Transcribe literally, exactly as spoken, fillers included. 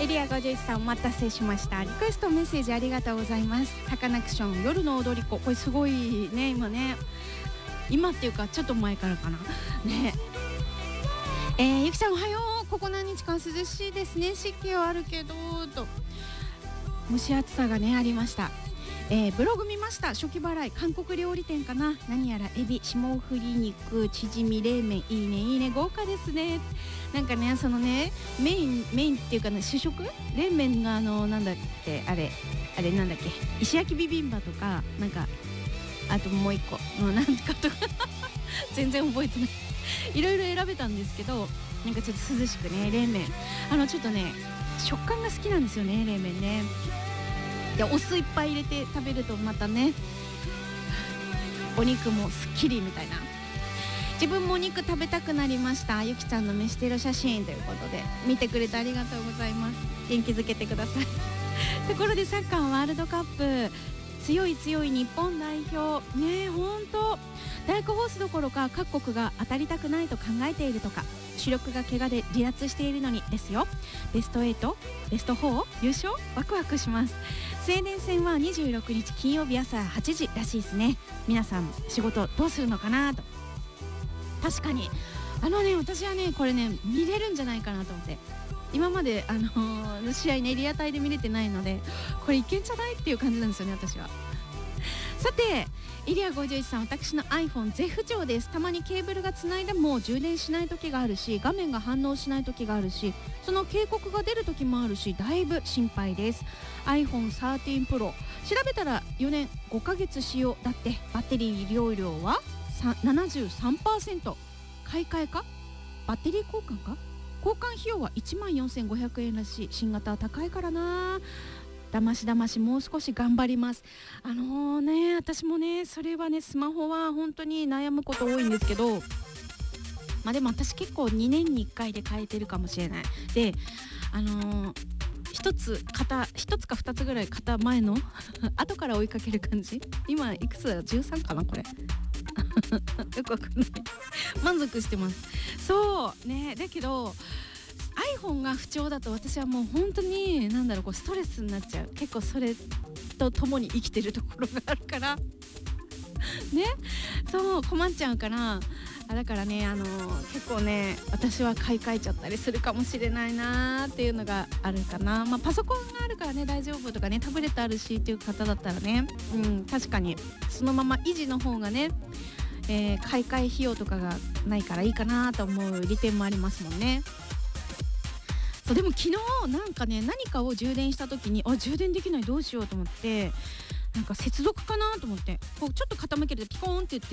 エリアごじゅういちさんお待たせしました。リクエストメッセージありがとうございます。サカナクション夜の踊り子、これすごいね今ね、今っていうかちょっと前からかなね。えー、ゆきちゃんおはよう。ここ何日間涼しいですね。湿気はあるけどと蒸し暑さがねありました。えー、ブログ見ました。初期払い韓国料理店かな。何やらエビ、霜降り肉、チヂミ、冷麺、いいねいいね豪華ですね。なんかねそのねメインメインっていうかね主食冷麺があのなんだっけあれあれなんだっけ石焼きビビンバとかなんかあともう一個のなんかとか全然覚えてないいろいろ選べたんですけど、なんかちょっと涼しくね冷麺あのちょっとね食感が好きなんですよね冷麺ね。でお酢いっぱい入れて食べるとまたねお肉もすっきりみたいな。自分もお肉食べたくなりました。ゆきちゃんの飯テロ写真ということで見てくれてありがとうございます。元気づけてくださいところでサッカーワールドカップ強い強い日本代表ねえほんとダークホースどころか各国が当たりたくないと考えているとか、主力が怪我で離脱しているのにですよ。ベストエイト、ベストフォー優勝ワクワクします。スウェーデン戦はにじゅうろくにち金曜日朝はちじらしいですね。皆さん仕事どうするのかなと。確かにあのね私はねこれね見れるんじゃないかなと思って、今まであのー、試合ねリアタイで見れてないのでこれいけんじゃないっていう感じなんですよね私は。さてイリアごじゅういちさん、私の iPhone 絶不調です。たまにケーブルがつないでも充電しない時があるし、画面が反応しない時があるし、その警告が出る時もあるし、だいぶ心配です。 アイフォンサーティーンプロ 調べたらよねんごかげつ使用だって。バッテリー容量は ななじゅうさんパーセント。 買い替えかバッテリー交換か。交換費用はいちまんよんせんごひゃくえんらしい。新型は高いからな。だましだましもう少し頑張ります。あのー、ね私もねそれはねスマホは本当に悩むこと多いんですけど、まあでも私結構にねんにいっかいで変えてるかもしれない。であのー、一つ型一つか二つぐらい型前の後から追いかける感じ。今いくつだじゅうさんかなこれよくわかんない満足してます。そうねだけどiPhone が不調だと私はもう本当に何だろうこうストレスになっちゃう。結構それと共に生きてるところがあるからねそう困っちゃうから、あだからねあのー、結構ね私は買い替えちゃったりするかもしれないなっていうのがあるかな。まあパソコンがあるからね大丈夫とかね、タブレットあるしっていう方だったらね、うん確かにそのまま維持の方がね、えー、買い替え費用とかがないからいいかなと思う利点もありますもんね。そうでも昨日なんかね何かを充電した時にあ充電できないどうしようと思って、なんか接続かなと思ってこうちょっと傾けるとピコーンって言って